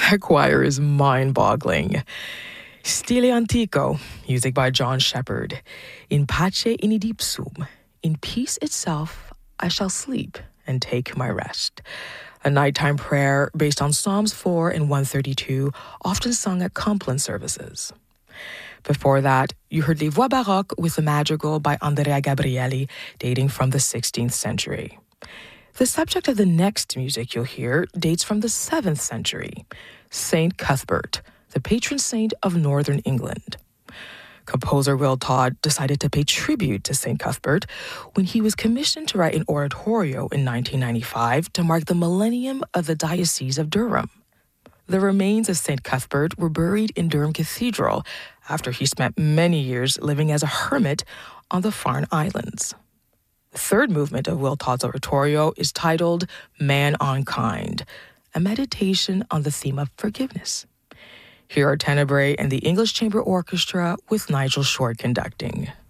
That choir is mind-boggling. Stile Antico, music by John Shepherd. In pace inidipsum, in peace itself, I shall sleep and take my rest. A nighttime prayer based on Psalms 4 and 132, often sung at Compline services. Before that, you heard Les Voix Baroques with the madrigal by Andrea Gabrieli, dating from the 16th century. The subject of the next music you'll hear dates from the 7th century, Saint Cuthbert, the patron saint of northern England. Composer Will Todd decided to pay tribute to St. Cuthbert when he was commissioned to write an oratorio in 1995 to mark the millennium of the Diocese of Durham. The remains of St. Cuthbert were buried in Durham Cathedral after he spent many years living as a hermit on the Farne Islands. The third movement of Will Todd's oratorio is titled Man on Kind, a meditation on the theme of forgiveness. Here are Tenebrae and the English Chamber Orchestra with Nigel Short conducting.